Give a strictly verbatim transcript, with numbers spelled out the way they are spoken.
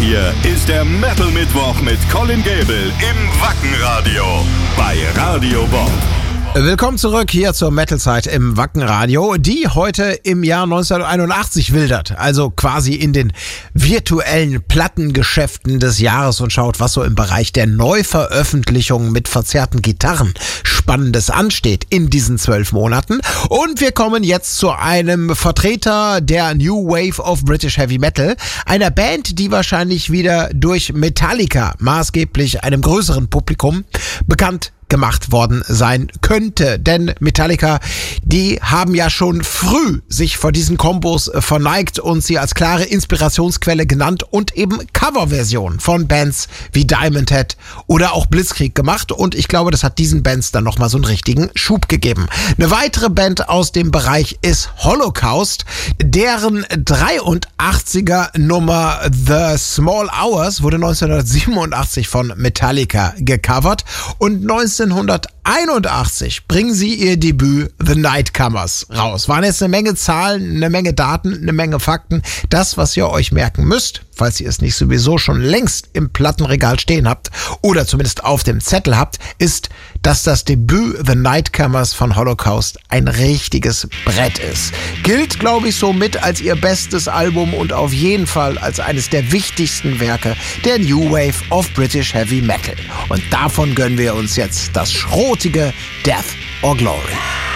hier ist der Metal Mittwoch mit Colin Gable im Wackenradio bei Radio Bob. Willkommen zurück hier zur Metal-Zeit im Wackenradio, die heute im Jahr neunzehnhunderteinundachtzig wildert, also quasi in den virtuellen Plattengeschäften des Jahres und schaut, was so im Bereich der Neuveröffentlichungen mit verzerrten Gitarren Spannendes ansteht in diesen zwölf Monaten. Und wir kommen jetzt zu einem Vertreter der New Wave of British Heavy Metal, einer Band, die wahrscheinlich wieder durch Metallica maßgeblich einem größeren Publikum bekannt gemacht worden sein könnte. Denn Metallica, die haben ja schon früh sich vor diesen Kombos verneigt und sie als klare Inspirationsquelle genannt und eben Coverversionen von Bands wie Diamond Head oder auch Blitzkrieg gemacht. Und ich glaube, das hat diesen Bands dann nochmal so einen richtigen Schub gegeben. Eine weitere Band aus dem Bereich ist Holocaust, deren dreiundachtziger Nummer The Small Hours wurde neunzehnhundertsiebenundachtzig von Metallica gecovert und neunzehnhunderteinundachtzig bringen sie ihr Debüt The Nightcomers raus. Waren jetzt eine Menge Zahlen, eine Menge Daten, eine Menge Fakten. Das, was ihr euch merken müsst, falls ihr es nicht sowieso schon längst im Plattenregal stehen habt oder zumindest auf dem Zettel habt, ist, dass das Debüt The Nightcomers von Holocaust ein richtiges Brett ist. Gilt, glaube ich, so mit als ihr bestes Album und auf jeden Fall als eines der wichtigsten Werke der New Wave of British Heavy Metal. Und davon gönnen wir uns jetzt das schrotige Death or Glory.